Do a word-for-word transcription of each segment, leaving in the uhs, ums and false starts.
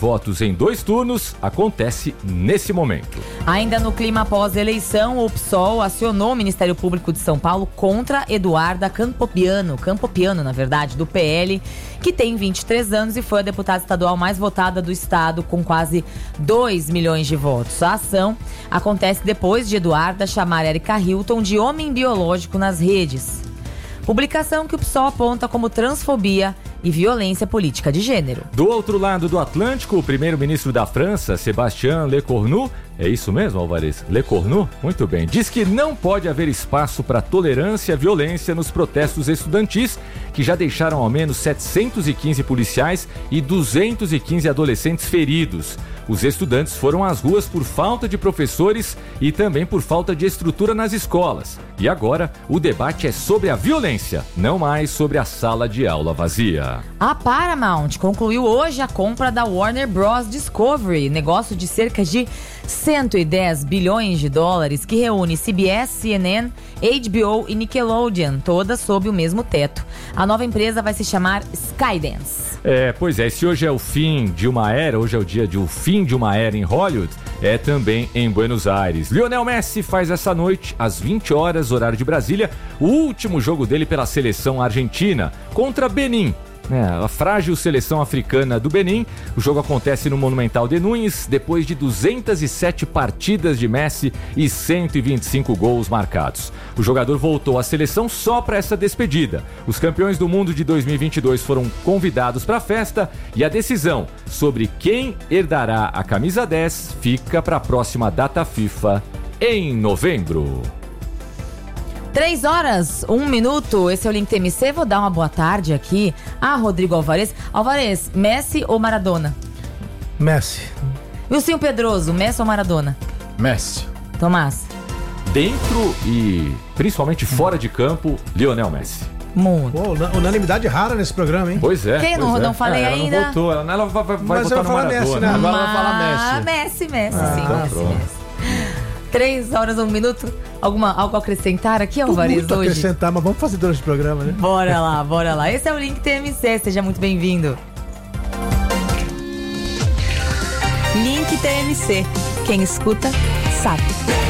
votos em dois turnos acontece nesse momento. Ainda no clima pós-eleição, o P SOL acionou o Ministério Público de São Paulo contra Eduarda Campopiano, Campopiano, na verdade, do P L, que tem vinte e três anos e foi a deputada estadual mais votada do estado, com quase dois milhões de votos. A ação acontece depois de Eduarda chamar Erika Hilton de homem biológico nas redes. Publicação que o P SOL aponta como transfobia e violência política de gênero. Do outro lado do Atlântico, o primeiro-ministro da França, Sébastien Lecornu, é isso mesmo, Alvarez? Lecornu? Muito bem. Diz que não pode haver espaço para tolerância e violência nos protestos estudantis, que já deixaram ao menos setecentos e quinze policiais e duzentos e quinze adolescentes feridos. Os estudantes foram às ruas por falta de professores e também por falta de estrutura nas escolas. E agora, o debate é sobre a violência, não mais sobre a sala de aula vazia. A Paramount concluiu hoje a compra da Warner Bros. Discovery, negócio de cerca de cento e dez bilhões de dólares que reúne C B S, C N N, H B O e Nickelodeon, todas sob o mesmo teto. A nova empresa vai se chamar Skydance. É, pois é, se hoje é o fim de uma era, hoje é o dia de o fim de uma era em Hollywood, é também em Buenos Aires. Lionel Messi faz essa noite, às vinte horas, horário de Brasília, o último jogo dele pela seleção argentina, contra Benin. É, a frágil seleção africana do Benin. O jogo acontece no Monumental de Núñez, depois de duzentas e sete partidas de Messi e cento e vinte e cinco gols marcados. O jogador voltou à seleção só para essa despedida. Os campeões do mundo de dois mil e vinte e dois foram convidados para a festa e a decisão sobre quem herdará a camisa dez fica para a próxima data FIFA em novembro. Três horas, um minuto, esse é o Link T M C, vou dar uma boa tarde aqui a Rodrigo Alvarez. Alvarez, Messi ou Maradona? Messi. Wilson Pedroso, Messi ou Maradona? Messi. Tomás? Dentro e principalmente fora de campo, Lionel Messi. Muito. Pô, unanimidade rara nesse programa, hein? Pois é. Quem pois não, é. não falei é, ela ainda? Ela não votou, ela, ela vai, vai, vai Mas votar eu no vou falar Maradona. Messi, né? Agora vai falar Ah, Messi. Messi, Messi, Ah, sim, então Messi, pronto. Messi. Três horas, um minuto. Alguma, algo a acrescentar aqui, Alvarez, Muito a hoje? acrescentar, mas vamos fazer durante o programa, né? Bora lá, bora lá. Esse é o Link T M C, seja muito bem-vindo. Link T M C. Quem escuta, sabe.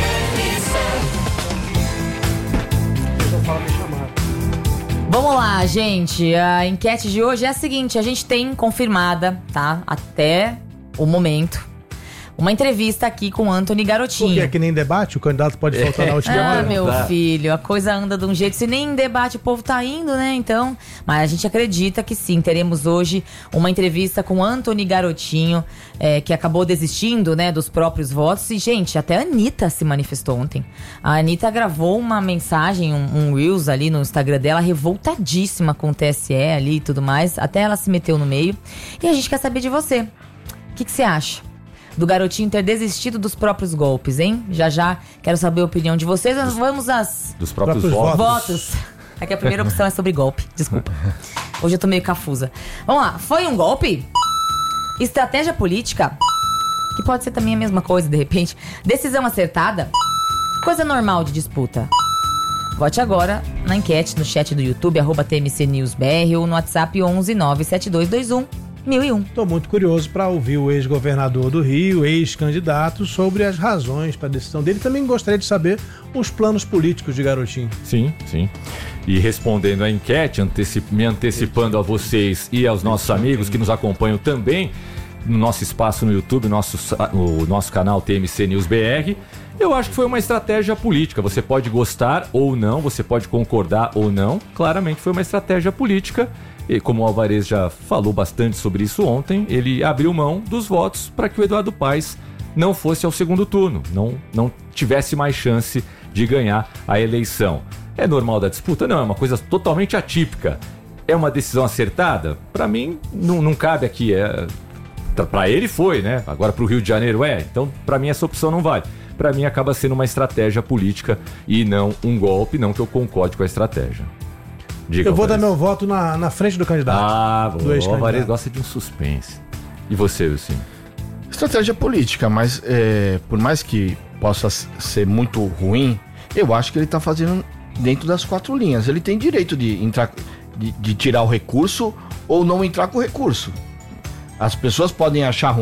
Vamos lá, gente. A enquete de hoje é a seguinte: a gente tem confirmada, tá? Até o momento, uma entrevista aqui com Anthony Garotinho. Porque é que nem debate, o candidato pode faltar na última Ah, hora. meu Tá. filho, a coisa anda de um jeito. Se nem em debate o povo tá indo, né? Então, mas a gente acredita que sim, teremos hoje uma entrevista com Anthony Garotinho, é, que acabou desistindo, né, dos próprios votos. E, gente, até a Anitta se manifestou ontem. A Anitta gravou uma mensagem, um, um Reels ali no Instagram dela, revoltadíssima com o T S E ali e tudo mais. Até ela se meteu no meio. E a gente quer saber de você. O que que você acha do Garotinho ter desistido dos próprios golpes, hein? Já já quero saber a opinião de vocês. Nós vamos às Dos próprios, Próprios votos. votos. É que a primeira opção é sobre golpe. Desculpa. Hoje eu tô meio cafusa. Vamos lá. Foi um golpe? Estratégia política? Que pode ser também a mesma coisa, de repente. Decisão acertada? Coisa normal de disputa. Vote agora na enquete no chat do YouTube, arroba T M C News B R, ou no WhatsApp onze nove sete dois dois um mil e um. Tô muito curioso para ouvir o ex-governador do Rio, ex-candidato, sobre as razões para a decisão dele. Também gostaria de saber os planos políticos de Garotinho. Sim, sim. E respondendo à enquete, anteci- me antecipando a vocês e aos nossos amigos que nos acompanham também no nosso espaço no YouTube, nosso, sa- o nosso canal T M C News B R, eu acho que foi uma estratégia política. Você pode gostar ou não, você pode concordar ou não. Claramente foi uma estratégia política. E como o Alvarez já falou bastante sobre isso ontem, ele abriu mão dos votos para que o Eduardo Paes não fosse ao segundo turno, não, não tivesse mais chance de ganhar a eleição. É normal da disputa? Não, é uma coisa totalmente atípica. É uma decisão acertada? Para mim, não, não cabe aqui. É, para ele foi, né? Agora para o Rio de Janeiro é. Então, para mim, essa opção não vale. Para mim, acaba sendo uma estratégia política e não um golpe, não que eu concorde com a estratégia. Diga, Eu vou Alvarez. dar meu voto na, na frente do candidato. Ah, do o Alvarez ex-candidato. gosta de um suspense. E você, Wilson? Estratégia política, mas é, por mais que possa s- ser muito ruim, eu acho que ele tá fazendo dentro das quatro linhas. Ele tem direito de entrar, de, de tirar o recurso ou não entrar com o recurso. As pessoas podem achar ruim